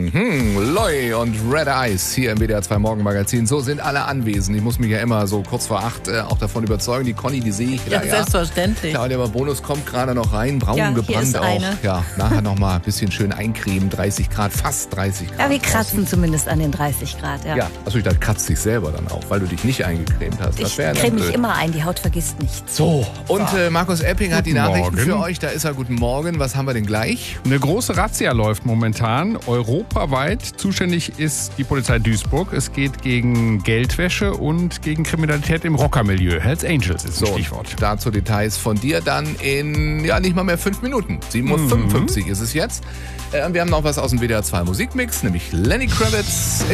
Loy und Red Eyes hier im WDR 2 Morgenmagazin. So sind alle anwesend. Ich muss mich ja immer so kurz vor 8 auch davon überzeugen. Die Conny, die sehe ich. Ja, selbstverständlich. Claudia Bonus kommt gerade noch rein. Braun gebrannt hier ist auch. eine. Ja, nachher noch mal ein bisschen schön eincremen. 30 Grad, fast 30 Grad. Ja, wir kratzen zumindest an den 30 Grad. Ja. Also ich dachte, kratzt dich selber dann auch, weil du dich nicht eingecremt hast. Ich creme mich immer ein, die Haut vergisst nichts. So, und Markus Epping hat die Nachrichten Morgen. für euch. Da ist er. Guten Morgen. Was haben wir denn gleich? Eine große Razzia läuft momentan. Europaweit zuständig ist die Polizei Duisburg. Es geht gegen Geldwäsche und gegen Kriminalität im Rockermilieu. Hells Angels ist das Stichwort. Dazu Details von dir dann in, nicht mal mehr 5 Minuten. 7:55 Uhr ist es jetzt. Wir haben noch was aus dem WDR 2 Musikmix, nämlich Lenny Kravitz.